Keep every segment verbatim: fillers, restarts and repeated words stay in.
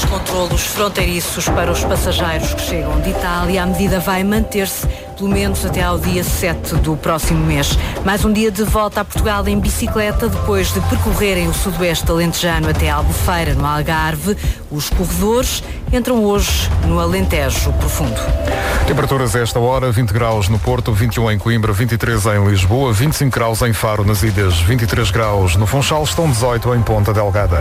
controlos fronteiriços para os passageiros que chegam de Itália. A medida vai manter-se pelo menos até ao dia sete do próximo mês. Mais um dia de volta a Portugal em bicicleta, depois de percorrerem o sudoeste alentejano até Albufeira, no Algarve. Os corredores entram hoje no Alentejo Profundo. Temperaturas a esta hora: vinte graus no Porto, vinte e um em Coimbra, vinte e três em Lisboa, vinte e cinco graus em Faro, nas Ilhas, vinte e três graus no Funchal, estão dezoito em Ponta Delgada.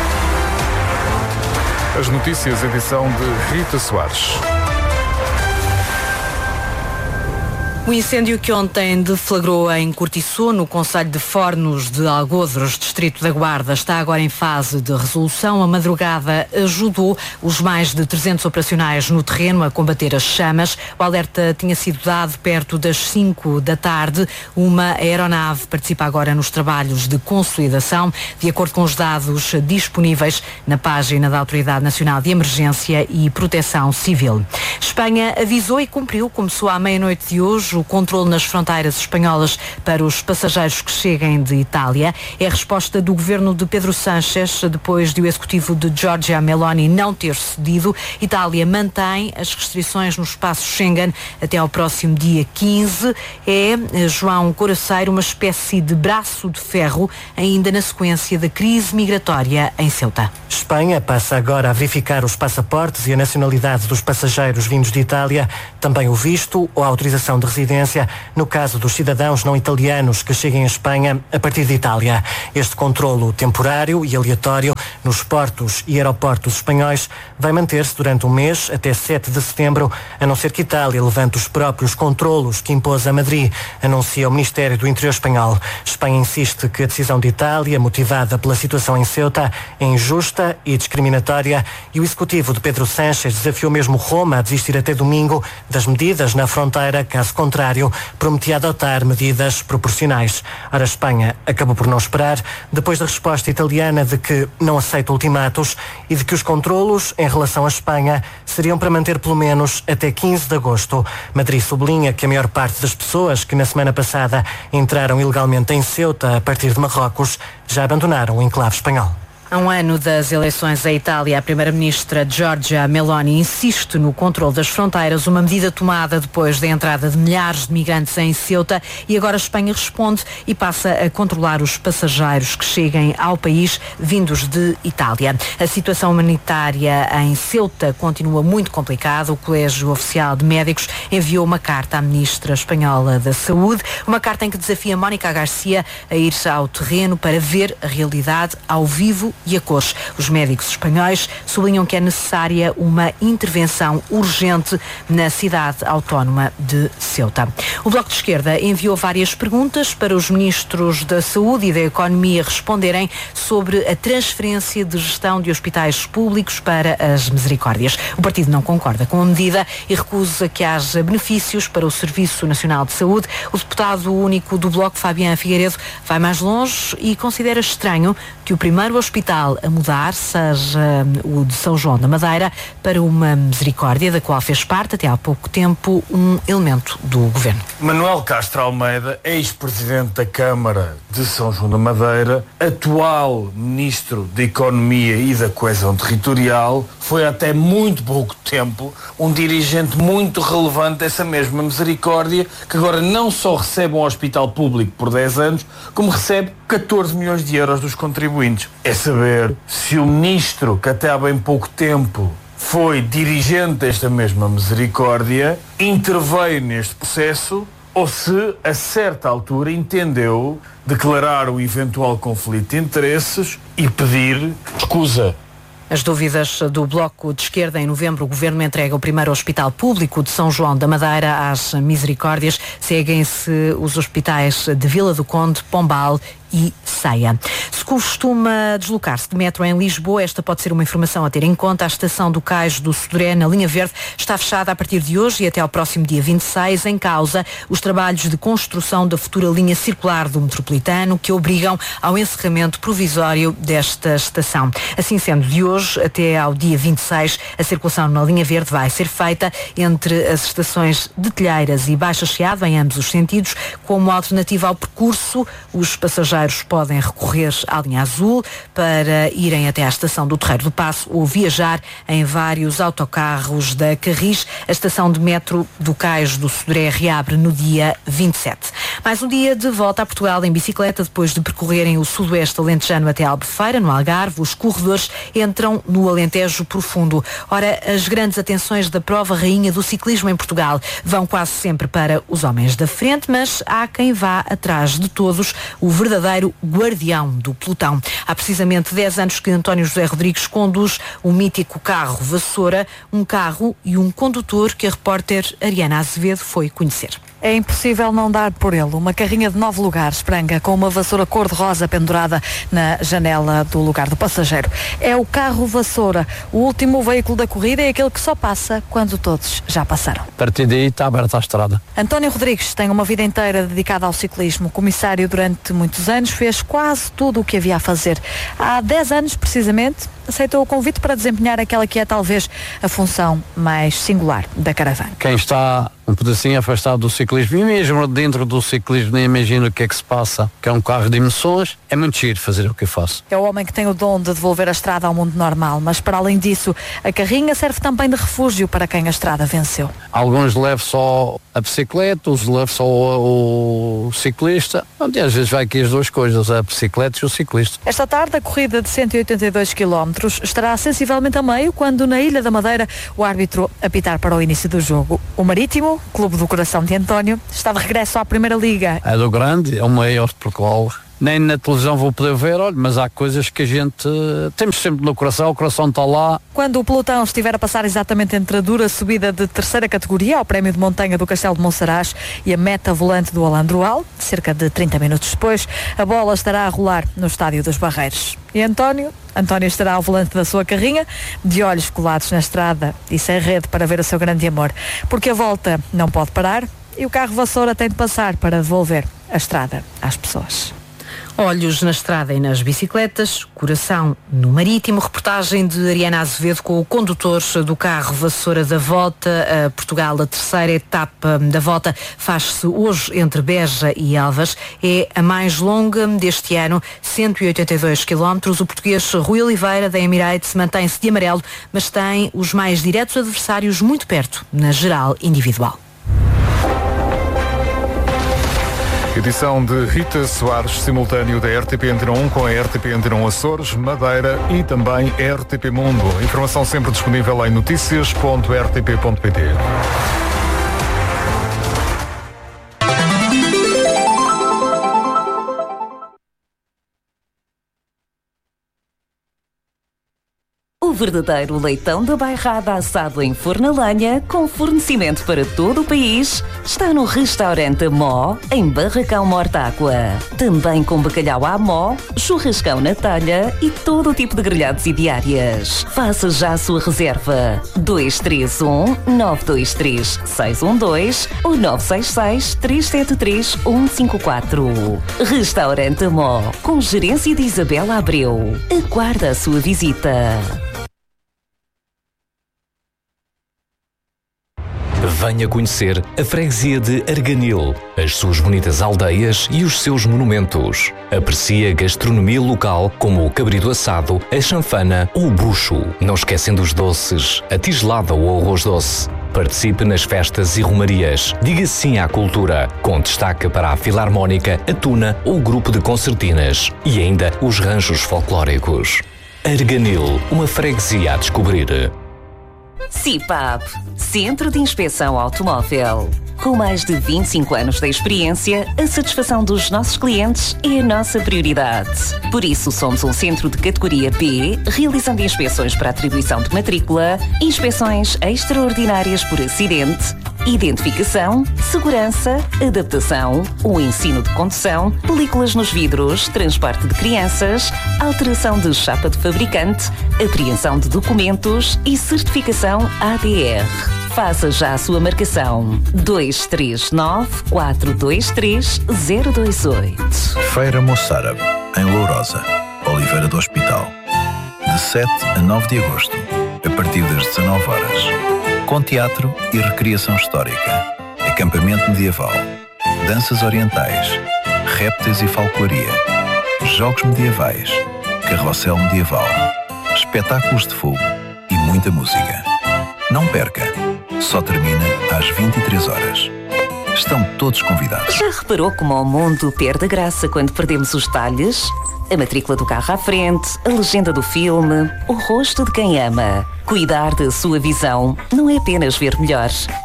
As notícias, edição de Rita Soares. O incêndio que ontem deflagrou em Cortiço, no concelho de Fornos de Algodres, distrito da Guarda, está agora em fase de resolução. A madrugada ajudou os mais de trezentos operacionais no terreno a combater as chamas. O alerta tinha sido dado perto das cinco da tarde. Uma aeronave participa agora nos trabalhos de consolidação, de acordo com os dados disponíveis na página da Autoridade Nacional de Emergência e Proteção Civil. Espanha avisou e cumpriu, começou à meia-noite de hoje, o controle nas fronteiras espanholas para os passageiros que cheguem de Itália. É a resposta do governo de Pedro Sánchez, depois de o executivo de Giorgia Meloni não ter cedido. Itália mantém as restrições no espaço Schengen até ao próximo dia quinze. É, João Coraceiro, uma espécie de braço de ferro, ainda na sequência da crise migratória em Ceuta. Espanha passa agora a verificar os passaportes e a nacionalidade dos passageiros vindos de Itália, também o visto ou a autorização de residência no caso dos cidadãos não italianos que cheguem à Espanha a partir de Itália. Este controlo temporário e aleatório nos portos e aeroportos espanhóis vai manter-se durante um mês até sete de setembro, a não ser que Itália levante os próprios controlos que impôs a Madrid, anuncia o Ministério do Interior espanhol. Espanha insiste que a decisão de Itália, motivada pela situação em Ceuta, é injusta e discriminatória, e o executivo de Pedro Sánchez desafiou mesmo Roma a desistir até domingo das medidas na fronteira, caso contrário, prometia adotar medidas proporcionais. Ora, a Espanha acabou por não esperar, depois da resposta italiana de que não aceita ultimatos e de que os controlos em relação à Espanha seriam para manter pelo menos até quinze de agosto. Madrid sublinha que a maior parte das pessoas que na semana passada entraram ilegalmente em Ceuta a partir de Marrocos já abandonaram o enclave espanhol. Há um ano das eleições em Itália, a primeira-ministra Giorgia Meloni insiste no controle das fronteiras, uma medida tomada depois da entrada de milhares de migrantes em Ceuta, e agora a Espanha responde e passa a controlar os passageiros que cheguem ao país vindos de Itália. A situação humanitária em Ceuta continua muito complicada. O Colégio Oficial de Médicos enviou uma carta à ministra espanhola da Saúde, uma carta em que desafia Mónica Garcia a ir ao terreno para ver a realidade ao vivo e a cores. Os médicos espanhóis sublinham que é necessária uma intervenção urgente na cidade autónoma de Ceuta. O Bloco de Esquerda enviou várias perguntas para os ministros da Saúde e da Economia responderem sobre a transferência de gestão de hospitais públicos para as Misericórdias. O partido não concorda com a medida e recusa que haja benefícios para o Serviço Nacional de Saúde. O deputado único do Bloco, Fabián Figueiredo, vai mais longe e considera estranho que o primeiro hospital a mudar seja o de São João da Madeira para uma Misericórdia, da qual fez parte até há pouco tempo um elemento do governo. Manuel Castro Almeida, ex-presidente da Câmara de São João da Madeira, atual ministro da Economia e da Coesão Territorial, foi até muito pouco tempo um dirigente muito relevante dessa mesma Misericórdia, que agora não só recebe um hospital público por dez anos, como recebe catorze milhões de euros dos contribuintes. É saber se o ministro, que até há bem pouco tempo foi dirigente desta mesma Misericórdia, interveio neste processo ou se, a certa altura, entendeu declarar o eventual conflito de interesses e pedir escusa. As dúvidas do Bloco de Esquerda. Em novembro, o Governo entrega o primeiro hospital público de São João da Madeira às Misericórdias. Seguem-se os hospitais de Vila do Conde, Pombal e Ceia. Se costuma deslocar-se de metro em Lisboa, esta pode ser uma informação a ter em conta. A estação do Cais do Sodré, na linha verde, está fechada a partir de hoje e até ao próximo dia vinte e seis, em causa os trabalhos de construção da futura linha circular do metropolitano, que obrigam ao encerramento provisório desta estação. Assim sendo, de hoje até ao dia vinte e seis, a circulação na linha verde vai ser feita entre as estações de Telheiras e Baixa Chiado, em ambos os sentidos. Como alternativa ao percurso, os passageiros passageiros podem recorrer à linha azul para irem até à estação do Terreiro do Paço ou viajar em vários autocarros da Carris. A estação de metro do Cais do Sodré reabre no dia vinte e sete. Mais um dia de volta a Portugal em bicicleta, depois de percorrerem o sudoeste alentejano até Albufeira, no Algarve. Os corredores entram no Alentejo Profundo. Ora, as grandes atenções da prova rainha do ciclismo em Portugal vão quase sempre para os homens da frente, mas há quem vá atrás de todos, o verdadeiro guardião do pelotão. Há precisamente dez anos que António José Rodrigues conduz o mítico carro Vassoura, um carro e um condutor que a repórter Ariana Azevedo foi conhecer. É impossível não dar por ele. Uma carrinha de nove lugares, pranga, com uma vassoura cor-de-rosa pendurada na janela do lugar do passageiro. É o carro Vassoura. O último veículo da corrida é aquele que só passa quando todos já passaram. A partir daí está aberta a estrada. António Rodrigues tem uma vida inteira dedicada ao ciclismo. Comissário durante muitos anos, fez quase tudo o que havia a fazer. Há dez anos, precisamente, aceitou o convite para desempenhar aquela que é talvez a função mais singular da caravana. Quem está um pedacinho afastado do ciclismo e mesmo dentro do ciclismo nem imagina o que é que se passa, que é um carro de emoções, é muito giro fazer o que eu faço. É o homem que tem o dom de devolver a estrada ao mundo normal, mas para além disso, a carrinha serve também de refúgio para quem a estrada venceu. Alguns levam só a bicicleta, outros levam só o, o ciclista, onde às vezes vai aqui as duas coisas, a bicicleta e o ciclista. Esta tarde a corrida de cento e oitenta e dois quilómetros estará sensivelmente a meio quando na Ilha da Madeira o árbitro apitar para o início do jogo. O Marítimo, clube do coração de António, está de regresso à Primeira Liga. É do grande, é o maior de Portugal. Nem na televisão vou poder ver, olha, mas há coisas que a gente temos sempre no coração, o coração está lá. Quando o pelotão estiver a passar exatamente entre a dura subida de terceira categoria ao prémio de montanha do Castelo de Monsaraz e a meta volante do Alandroal, cerca de trinta minutos depois, a bola estará a rolar no Estádio dos Barreiros. E António? António estará ao volante da sua carrinha, de olhos colados na estrada e sem rede para ver o seu grande amor. Porque a volta não pode parar e o carro Vassoura tem de passar para devolver a estrada às pessoas. Olhos na estrada e nas bicicletas, coração no Marítimo. Reportagem de Ariana Azevedo com o condutor do carro Vassoura da Volta a Portugal. A terceira etapa da Volta faz-se hoje entre Beja e Elvas. É a mais longa deste ano, cento e oitenta e dois quilómetros. O português Rui Oliveira, da Emirates, mantém-se de amarelo, mas tem os mais diretos adversários muito perto, na geral individual. Edição de Rita Soares, simultâneo da R T P Antena um com a R T P Antena um Açores, Madeira e também R T P Mundo. Informação sempre disponível em notícias ponto r t p ponto p t. O verdadeiro leitão da bairrada assado em forno a lenha, com fornecimento para todo o país, está no restaurante Mó, em Barracão Mortágua. Também com bacalhau à mó, churrascão na talha e todo o tipo de grelhados e diárias. Faça já a sua reserva. dois três um, nove dois três, seis um dois ou nove seis seis, três sete três, um cinco quatro. Restaurante Mó, com gerência de Isabela Abreu. Aguarda a sua visita. Venha conhecer a freguesia de Arganil, as suas bonitas aldeias e os seus monumentos. Aprecie a gastronomia local como o cabrito assado, a chanfana ou o bucho. Não esquecendo os doces, a tigelada ou o arroz doce. Participe nas festas e romarias. Diga sim à cultura, com destaque para a Filarmónica, a Tuna ou o grupo de concertinas. E ainda os ranchos folclóricos. Arganil, uma freguesia a descobrir. C I P A P, Centro de Inspeção Automóvel. Com mais de vinte e cinco anos de experiência, a satisfação dos nossos clientes é a nossa prioridade. Por isso, somos um centro de categoria B, realizando inspeções para atribuição de matrícula, inspeções extraordinárias por acidente, identificação, segurança, adaptação, o ensino de condução, películas nos vidros, transporte de crianças, alteração de chapa de fabricante, apreensão de documentos e certificação A D R. Faça já a sua marcação. dois três nove, quatro dois três, zero dois oito. Feira Moçárabe, em Lourosa, Oliveira do Hospital. De sete a nove de agosto, a partir das dezanove horas. Com teatro e recriação histórica, acampamento medieval, danças orientais, répteis e falcoaria, jogos medievais, carrossel medieval, espetáculos de fogo e muita música. Não perca! Só termina às vinte e três horas. Estão todos convidados. Já reparou como o mundo perde a graça quando perdemos os detalhes? A matrícula do carro à frente, a legenda do filme, o rosto de quem ama. Cuidar da sua visão não é apenas ver melhor,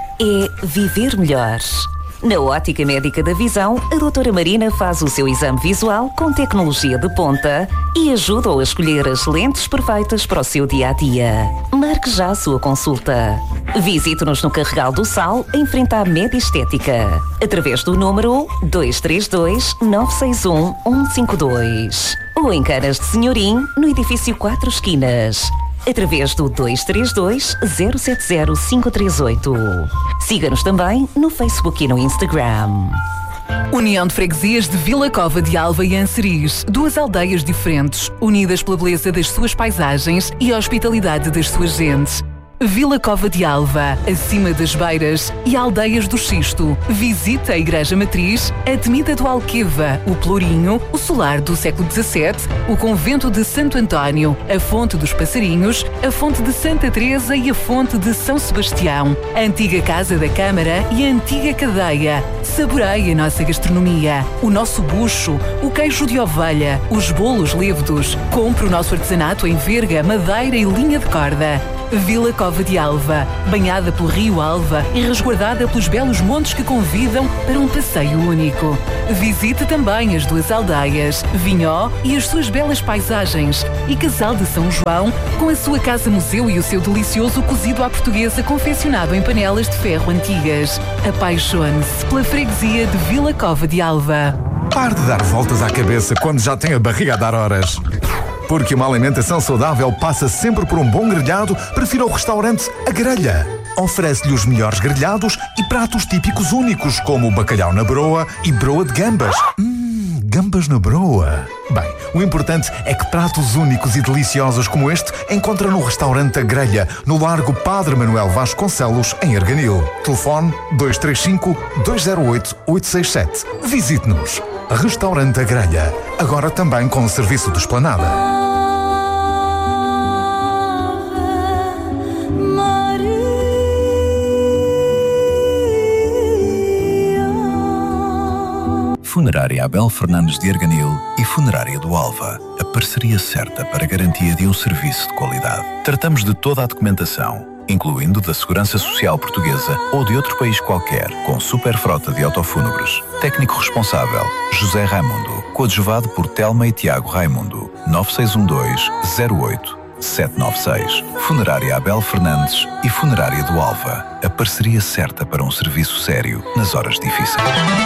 é viver melhor. Na Ótica Médica da Visão, a doutora Marina faz o seu exame visual com tecnologia de ponta e ajuda-o a escolher as lentes perfeitas para o seu dia-a-dia. Marque já a sua consulta. Visite-nos no Carregal do Sal, em frente à Média Estética, através do número dois três dois, nove seis um, um cinco dois. Ou em Canas de Senhorim, no edifício Quatro Esquinas, através do dois três dois, zero sete zero, cinco três oito. Siga-nos também no Facebook e no Instagram. União de Freguesias de Vila Cova de Alva e Anseriz, duas aldeias diferentes, unidas pela beleza das suas paisagens e a hospitalidade das suas gentes. Vila Cova de Alva, acima das Beiras e Aldeias do Xisto. Visita a Igreja Matriz, a Temida do Alqueva, o Pelourinho, o Solar do século dezassete, o Convento de Santo António, a Fonte dos Passarinhos, a Fonte de Santa Teresa e a Fonte de São Sebastião, a antiga Casa da Câmara e a antiga Cadeia. Saboreie a nossa gastronomia, o nosso bucho, o queijo de ovelha, os bolos lévedos. Compre o nosso artesanato em verga, madeira e linha de corda. Vila Cova de Alva, banhada pelo Rio Alva e resguardada pelos belos montes que convidam para um passeio único. Visite também as duas aldeias, Vinhó e as suas belas paisagens, e Casal de São João, com a sua casa-museu e o seu delicioso cozido à portuguesa confeccionado em panelas de ferro antigas. Apaixone-se pela freguesia de Vila Cova de Alva. Pare de dar voltas à cabeça quando já tem a barriga a dar horas. Porque uma alimentação saudável passa sempre por um bom grelhado, prefira o restaurante A Grelha. Oferece-lhe os melhores grelhados e pratos típicos únicos, como o bacalhau na broa e broa de gambas. Hum, gambas na broa. Bem, o importante é que pratos únicos e deliciosos como este encontra no restaurante A Grelha, no Largo Padre Manuel Vasconcelos, em Arganil. Telefone dois três cinco, dois zero oito, oito seis sete. Visite-nos. Restaurante A Grelha, agora também com o serviço de esplanada. Funerária Abel Fernandes de Arganil e Funerária do Alva, a parceria certa para a garantia de um serviço de qualidade. Tratamos de toda a documentação, incluindo da Segurança Social Portuguesa ou de outro país qualquer, com super frota de autofúnebres. Técnico responsável, José Raimundo, coadjuvado por Telma e Tiago Raimundo, nove seis um dois, zero oito, sete nove seis. Funerária Abel Fernandes e Funerária do Alva, a parceria certa para um serviço sério nas horas difíceis.